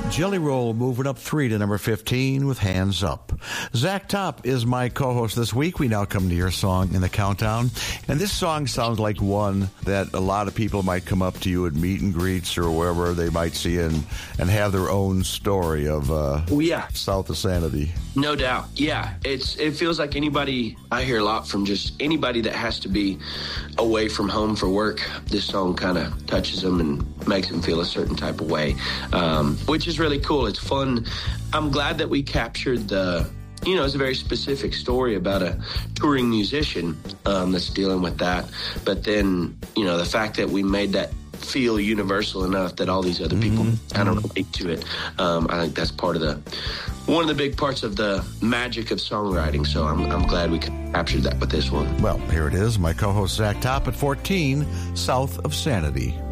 Jelly Roll moving up 3 to number 15 with Hands Up. Zach Top is my co-host this week. We now come to your song in the countdown. And this song sounds like one that a lot of people might come up to you at meet and greets or wherever they might see and have their own story of South of Sanity. No doubt. Yeah, it feels like anybody, I hear a lot from just anybody that has to be away from home for work. This song kind of touches them and makes them feel a certain type of way, which is really cool. It's fun. I'm glad that we captured it's a very specific story about a touring musician that's dealing with that. But then, the fact that we made that feel universal enough that all these other people kind of relate to it. I think that's one of the big parts of the magic of songwriting. So I'm glad we captured that with this one. Well, here it is. My co-host Zach Top at 14, South of Sanity.